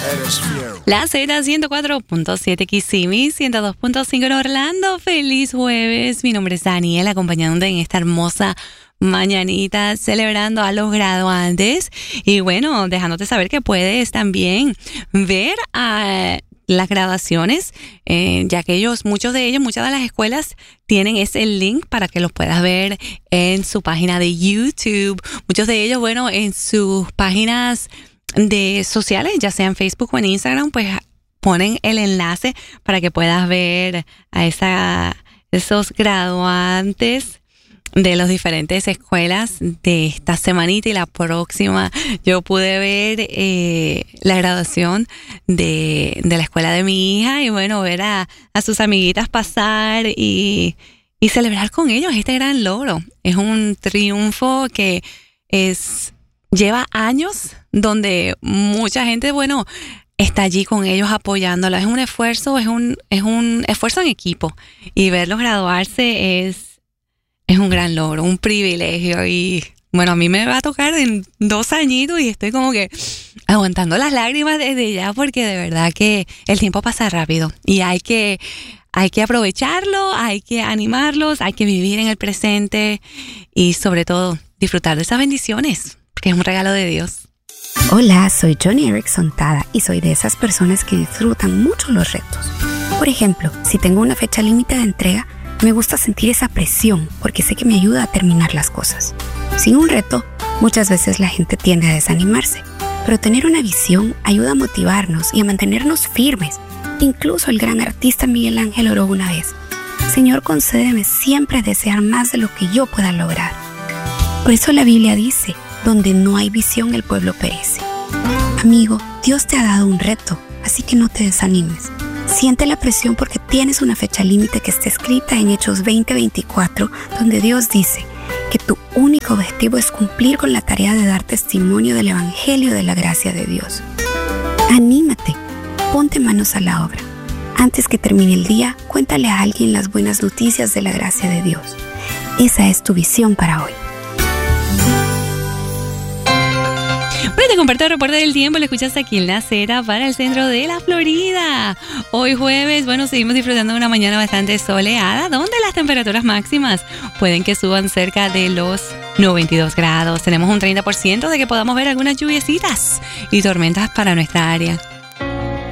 eres fiel. La Z 104.7 Kissimmee, 102.5 en Orlando. Feliz jueves. Mi nombre es Daniel, acompañándote en esta hermosa mañanita, celebrando a los graduantes. Y bueno, dejándote saber que puedes también ver a las graduaciones, ya que muchas de las escuelas tienen ese link para que los puedas ver en su página de YouTube. Muchos de ellos, bueno, en sus páginas de sociales, ya sea en Facebook o en Instagram, pues ponen el enlace para que puedas ver a esos graduantes de las diferentes escuelas de esta semanita y la próxima. Yo pude ver la graduación de la escuela de mi hija y bueno, ver a sus amiguitas pasar y celebrar con ellos este gran logro. Es un triunfo que lleva años, donde mucha gente, bueno, está allí con ellos apoyándola. Es un esfuerzo, es un esfuerzo en equipo, y verlos graduarse es un gran logro, un privilegio. Y bueno, a mí me va a tocar en 2 añitos y estoy como que aguantando las lágrimas desde ya, porque de verdad que el tiempo pasa rápido y hay que aprovecharlo, hay que animarlos, hay que vivir en el presente y sobre todo disfrutar de esas bendiciones, porque es un regalo de Dios. Hola, soy Johnny Erickson Tada y soy de esas personas que disfrutan mucho los retos. Por ejemplo, si tengo una fecha límite de entrega, me gusta sentir esa presión porque sé que me ayuda a terminar las cosas. Sin un reto, muchas veces la gente tiende a desanimarse, pero tener una visión ayuda a motivarnos y a mantenernos firmes. Incluso el gran artista Miguel Ángel oró una vez: Señor, concédeme siempre desear más de lo que yo pueda lograr. Por eso la Biblia dice: donde no hay visión, el pueblo perece. Amigo, Dios te ha dado un reto, así que no te desanimes. Siente la presión porque tienes una fecha límite que está escrita en Hechos 20:24, donde Dios dice que tu único objetivo es cumplir con la tarea de dar testimonio del Evangelio de la gracia de Dios. Anímate, ponte manos a la obra. Antes que termine el día, cuéntale a alguien las buenas noticias de la gracia de Dios. Esa es tu visión para hoy. Bueno, te comparto el reporte del tiempo. Lo escuchas aquí en la Z para el centro de la Florida. Hoy jueves, bueno, seguimos disfrutando de una mañana bastante soleada, donde las temperaturas máximas pueden que suban cerca de los 92 grados. Tenemos un 30% de que podamos ver algunas lluviecitas y tormentas para nuestra área.